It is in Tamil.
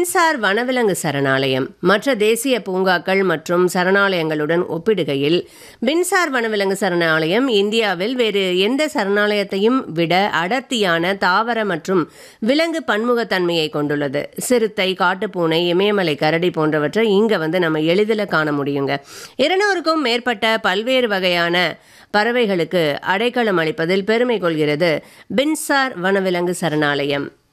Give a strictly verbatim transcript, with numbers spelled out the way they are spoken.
பின்சார் வனவிலங்கு சரணாலயம் மற்ற தேசிய பூங்காக்கள் மற்றும் சரணாலயங்களுடன் ஒப்பிடுகையில் பின்சார் வனவிலங்கு சரணாலயம் இந்தியாவில் வேறு எந்த சரணாலயத்தையும் விட அடர்த்தியான தாவர மற்றும் விலங்கு பன்முகத்தன்மையை கொண்டுள்ளது. சிறுத்தை, காட்டுப்பூனை, இமயமலை கரடி போன்றவற்றை இங்கே வந்து நம்ம எளிதில் காண முடியுங்க. இருநூறுக்கும் மேற்பட்ட பல்வேறு வகையான பறவைகளுக்கு அடைக்கலம் அளிப்பதில் பெருமை கொள்கிறது பின்சார் வனவிலங்கு சரணாலயம்.